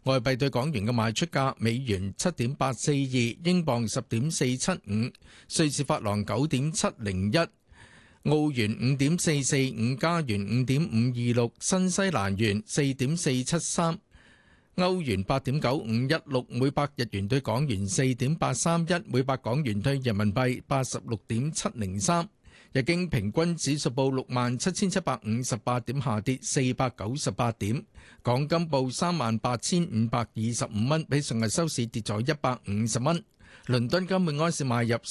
外幣對港元嘅賣出價：美元7.842，英鎊10.475，瑞士法郎9.701，澳元5.445，加元5.526，新西蘭元4.473，歐元8.9516，每百日元對港元4.831，每百港元對人民幣86.703。日經平均指數報67,758點，下跌498點。港金報38,525蚊，比上日收市跌咗150蚊。倫敦金每安士賣入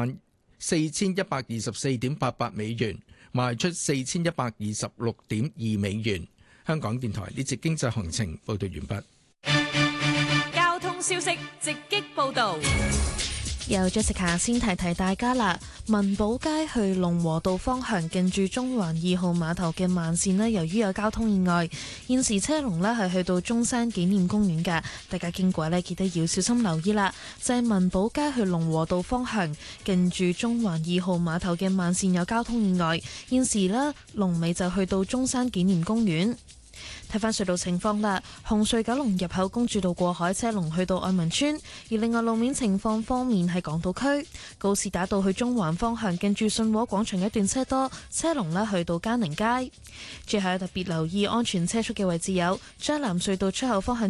44,124.88美元，賣出4,126.2美元。香港電台呢節經濟行情報道完畢。 交通消息直擊報道。 由 Jessica 先提提大家啦，文寶街去龍和道方向近住中環2號碼頭嘅慢線呢，由於有交通意外，現時車龍呢係去到中山紀念公園嘅，大家經過呢記得要小心留意啦。就係文寶街去龍和道方向近住中環2號碼頭嘅慢線有交通意外，現時呢龍尾就去到中山紀念公園。睇返隧道情況啦，紅隧九龍入口公主道過海車龍去到愛民村，而另外路面情況方面係港島區告士打道去中環方向近住信和廣場一段車多，車龍呢去到嘉寧街。最後特別留意安全車速嘅位置有將藍隧道出口方向